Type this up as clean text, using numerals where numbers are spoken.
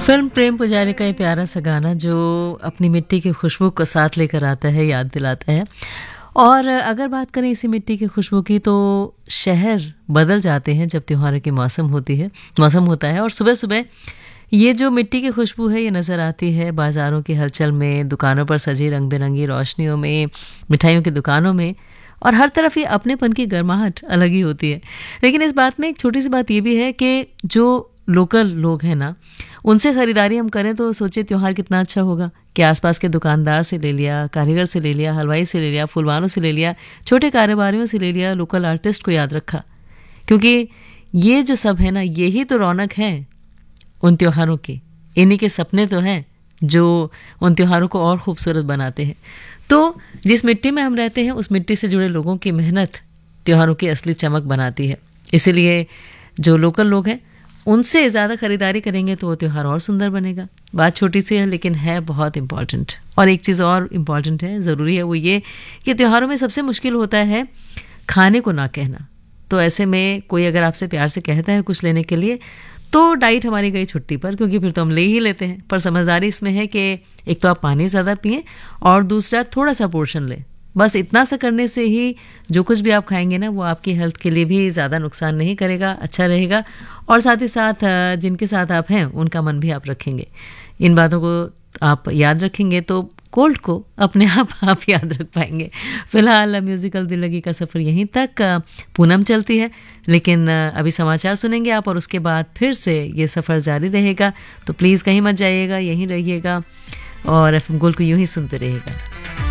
Film प्रेम पुजारी का ये प्यारा सा गाना जो अपनी मिट्टी की खुशबू को साथ लेकर आता है, याद दिलाता है। और अगर बात करें इसी मिट्टी की खुशबू की तो शहर बदल जाते हैं जब त्योहारों की मौसम होता है। और सुबह सुबह ये जो मिट्टी की खुशबू है ये नज़र आती है बाज़ारों की हलचल में, दुकानों पर सजी रंग बिरंगी रोशनियों में, मिठाइयों की दुकानों में, और हर तरफ ये अपनेपन की गर्माहट अलग ही होती है। लेकिन इस बात में एक छोटी सी बात ये भी है कि जो लोकल लोग हैं ना, उनसे ख़रीदारी हम करें तो सोचे त्यौहार कितना अच्छा होगा कि आसपास के दुकानदार से ले लिया, कारीगर से ले लिया, हलवाई से ले लिया, फूलवानों से ले लिया, छोटे कारोबारियों से ले लिया, लोकल आर्टिस्ट को याद रखा। क्योंकि ये जो सब है ना, यही तो रौनक है उन त्योहारों की। इन्हीं के सपने तो हैं जो उन त्योहारों को और खूबसूरत बनाते हैं। तो जिस मिट्टी में हम रहते हैं उस मिट्टी से जुड़े लोगों की मेहनत त्योहारों की असली चमक बनाती है। इसीलिए जो लोकल लोग हैं उनसे ज़्यादा खरीदारी करेंगे तो वो त्यौहार और सुंदर बनेगा। बात छोटी सी है लेकिन है बहुत इम्पॉर्टेंट। और एक चीज़ और इम्पॉर्टेंट है, ज़रूरी है, वो ये कि त्योहारों में सबसे मुश्किल होता है खाने को ना कहना। तो ऐसे में कोई अगर आपसे प्यार से कहता है कुछ लेने के लिए तो डाइट हमारी गई छुट्टी पर, क्योंकि फिर तो हम ले ही लेते हैं। पर समझदारी इसमें है कि एक तो आप पानी ज़्यादा पिएं और दूसरा थोड़ा सा पोर्शन लें। बस इतना सा करने से ही जो कुछ भी आप खाएंगे ना वो आपकी हेल्थ के लिए भी ज़्यादा नुकसान नहीं करेगा, अच्छा रहेगा। और साथ ही साथ जिनके साथ आप हैं उनका मन भी आप रखेंगे। इन बातों को आप याद रखेंगे तो कोल्ड को अपने आप याद रख पाएंगे। फिलहाल म्यूज़िकल दिल लगी का सफ़र यहीं तक। पूनम चलती है लेकिन अभी समाचार सुनेंगे आप और उसके बाद फिर से ये सफ़र जारी रहेगा। तो प्लीज़ कहीं मत जाइएगा, यहीं रहिएगा और एफएम गोल्ड को यूं ही सुनते रहिएगा।